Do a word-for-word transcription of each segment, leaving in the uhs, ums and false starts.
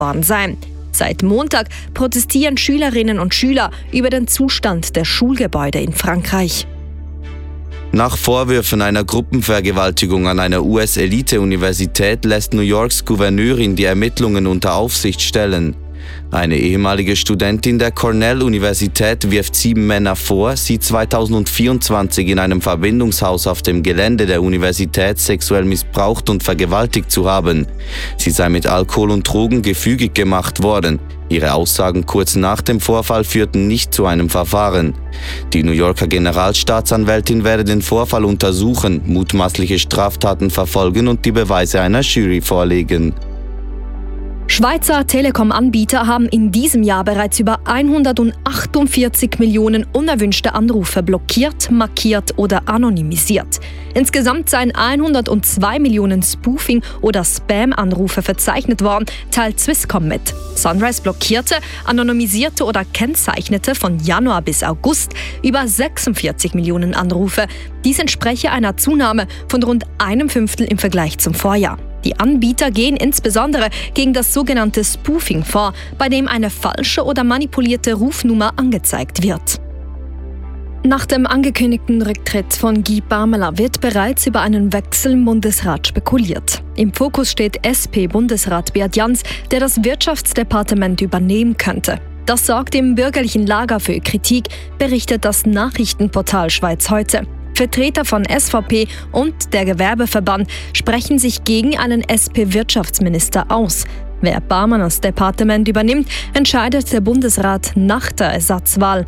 worden sein. Seit Montag protestieren Schülerinnen und Schüler über den Zustand der Schulgebäude in Frankreich. Nach Vorwürfen einer Gruppenvergewaltigung an einer U S-Elite-Universität lässt New Yorks Gouverneurin die Ermittlungen unter Aufsicht stellen. Eine ehemalige Studentin der Cornell-Universität wirft sieben Männer vor, sie zweitausendvierundzwanzig in einem Verbindungshaus auf dem Gelände der Universität sexuell missbraucht und vergewaltigt zu haben. Sie sei mit Alkohol und Drogen gefügig gemacht worden. Ihre Aussagen kurz nach dem Vorfall führten nicht zu einem Verfahren. Die New Yorker Generalstaatsanwältin werde den Vorfall untersuchen, mutmaßliche Straftaten verfolgen und die Beweise einer Jury vorlegen. Schweizer Telekom-Anbieter haben in diesem Jahr bereits über hundertachtundvierzig Millionen unerwünschte Anrufe blockiert, markiert oder anonymisiert. Insgesamt seien hundertzwei Millionen Spoofing- oder Spam-Anrufe verzeichnet worden, teilt Swisscom mit. Sunrise blockierte, anonymisierte oder kennzeichnete von Januar bis August über sechsundvierzig Millionen Anrufe. Dies entspreche einer Zunahme von rund einem Fünftel im Vergleich zum Vorjahr. Die Anbieter gehen insbesondere gegen das sogenannte Spoofing vor, bei dem eine falsche oder manipulierte Rufnummer angezeigt wird. Nach dem angekündigten Rücktritt von Guy Parmelin wird bereits über einen Wechsel im Bundesrat spekuliert. Im Fokus steht S P-Bundesrat Beat Jans, der das Wirtschaftsdepartement übernehmen könnte. Das sorgt im bürgerlichen Lager für Kritik, berichtet das Nachrichtenportal Schweiz heute. Vertreter von S V P und der Gewerbeverband sprechen sich gegen einen S P-Wirtschaftsminister aus. Wer Parmelins Departement übernimmt, entscheidet der Bundesrat nach der Ersatzwahl.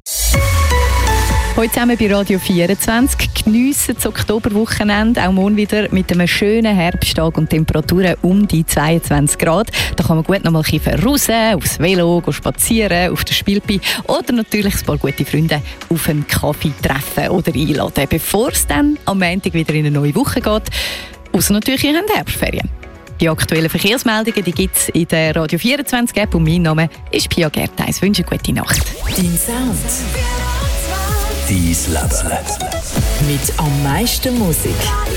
Heute zusammen bei Radio vierundzwanzig. Geniessen das Oktoberwochenende. Auch morgen wieder mit einem schönen Herbsttag und Temperaturen um die zweiundzwanzig Grad. Da kann man gut noch mal ein bisschen raus, aufs Velo, spazieren, auf der Spielpi oder natürlich ein paar gute Freunde auf einen Kaffee treffen oder einladen, bevor es dann am Montag wieder in eine neue Woche geht. Ausser natürlich, ihr habt Herbstferien. Die aktuellen Verkehrsmeldungen gibt es in der Radio vierundzwanzig App und mein Name ist Pia Gertheis. Ich wünsche eine gute Nacht. Dein Sound. Dein Leben. Mit am meisten Musik.